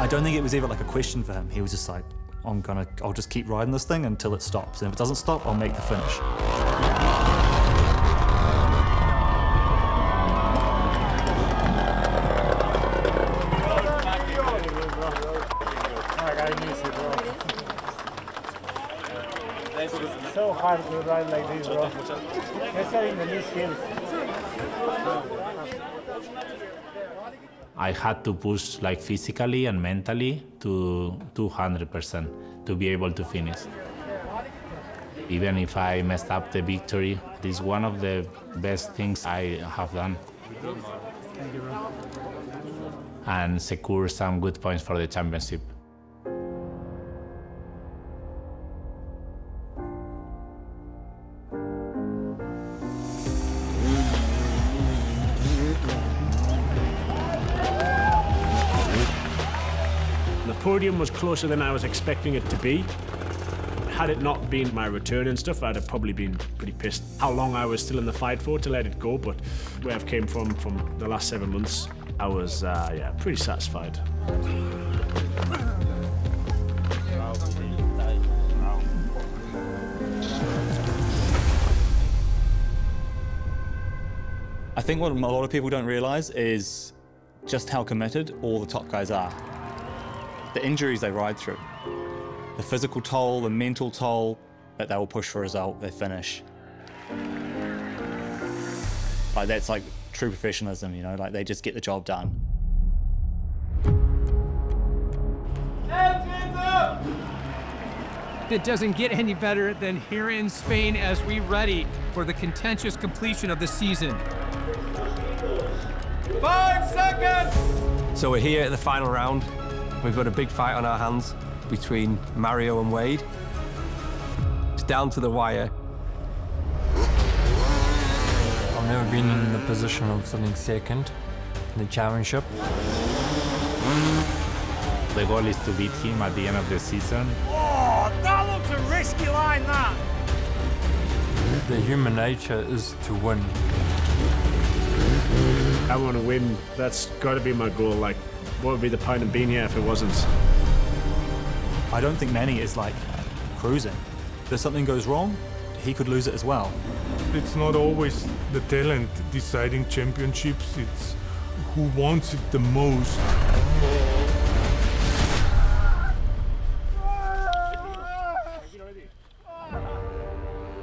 I don't think it was ever like a question for him. He was just like, I'll just keep riding this thing until it stops. And if it doesn't stop, I'll make the finish. It's so hard to ride like this, bro. Especially in the these hills. I had to push like physically and mentally to 200% to be able to finish. Even if I messed up the victory, this is one of the best things I have done. Thank you, bro. And secure some good points for the championship. The podium was closer than I was expecting it to be. Had it not been my return and stuff, I'd have probably been pretty pissed how long I was still in the fight for to let it go, but where I've came from the last 7 months, I was, yeah, pretty satisfied. I think what a lot of people don't realize is just how committed all the top guys are. The injuries they ride through, the physical toll, the mental toll, that they will push for a result, they finish. Like that's like true professionalism, you know, like they just get the job done. It doesn't get any better than here in Spain as we ready for the contentious completion of the season. 5 seconds! So we're here at the final round. We've got a big fight on our hands between Mario and Wade. It's down to the wire. I've never been in the position of sitting second in the championship. The goal is to beat him at the end of the season. Oh, that looks a risky line, that! The human nature is to win. I want to win. That's got to be my goal. Like, what would be the point of being here if it wasn't? I don't think Manny is like cruising. If something goes wrong, he could lose it as well. It's not always the talent deciding championships, it's who wants it the most.